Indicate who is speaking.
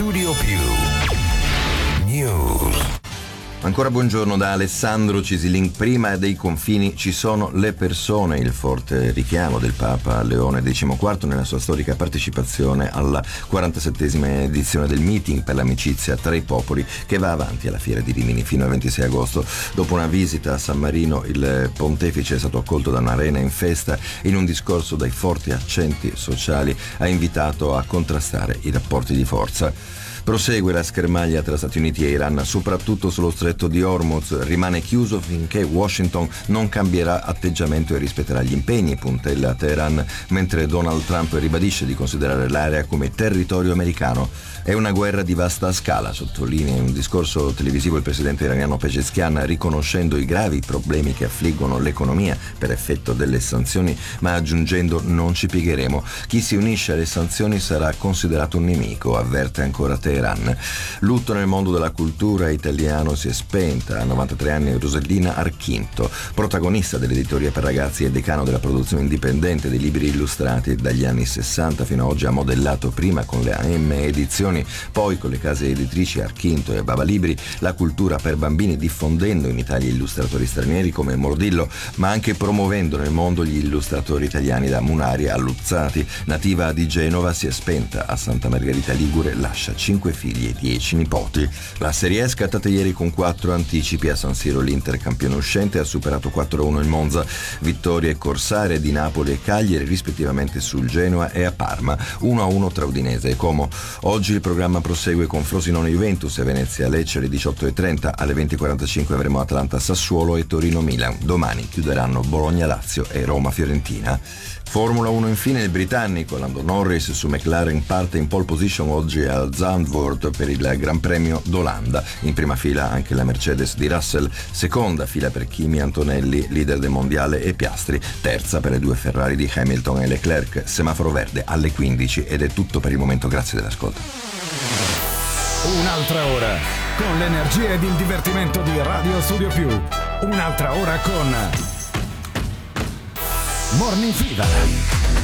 Speaker 1: Studio Più News.
Speaker 2: Ancora buongiorno da Alessandro Cisilin. Prima dei confini ci sono le persone, il forte richiamo del Papa Leone XIV nella sua storica partecipazione alla 47esima edizione del meeting per l'amicizia tra i popoli che va avanti alla Fiera di Rimini fino al 26 agosto. Dopo una visita a San Marino, il pontefice è stato accolto da un'arena in festa. In un discorso dai forti accenti sociali ha invitato a contrastare i rapporti di forza. Prosegue la schermaglia tra Stati Uniti e Iran, soprattutto sullo stretto di Hormuz. Rimane chiuso finché Washington non cambierà atteggiamento e rispetterà gli impegni, puntella Teheran, mentre Donald Trump ribadisce di considerare l'area come territorio americano. È una guerra di vasta scala, sottolinea in un discorso televisivo il presidente iraniano Pezeshkian, riconoscendo i gravi problemi che affliggono l'economia per effetto delle sanzioni, ma aggiungendo: non ci piegheremo. Chi si unisce alle sanzioni sarà considerato un nemico, avverte ancora Teheran. Lutto nel mondo della cultura italiano. Si è spenta a 93 anni Rosellina Archinto, protagonista dell'editoria per ragazzi e decano della produzione indipendente dei libri illustrati. Dagli anni 60 fino ad oggi ha modellato prima con le AM Edizioni, poi con le case editrici Archinto e Baba Libri la cultura per bambini, diffondendo in Italia illustratori stranieri come Mordillo, ma anche promuovendo nel mondo gli illustratori italiani, da Munari a Luzzati. Nativa di Genova, si è spenta a Santa Margherita Ligure, lascia 5 figli e 10 nipoti. La Serie A è scattata ieri con 4 anticipi. A San Siro l'Inter, campione uscente, ha superato 4-1 il Monza. Vittorie corsare di Napoli e Cagliari rispettivamente sul Genoa e a Parma, 1-1 tra Udinese e Como. Oggi il programma prosegue con Frosinone Juventus e Venezia Lecce alle 18:30. Alle 20:45 avremo Atalanta Sassuolo e Torino Milan. Domani chiuderanno Bologna Lazio e Roma Fiorentina. Formula 1 infine. Il britannico Lando Norris su McLaren parte in pole position oggi al Zandvoort per il Gran Premio d'Olanda. In prima fila anche la Mercedes di Russell, seconda fila per Kimi Antonelli, leader del mondiale, e Piastri, terza per le 2 Ferrari di Hamilton e Leclerc. Semaforo verde alle 15 ed è tutto per il momento, grazie dell'ascolto.
Speaker 1: Un'altra ora con l'energia ed il divertimento di Radio Studio Più. Un'altra ora con Morning Fever.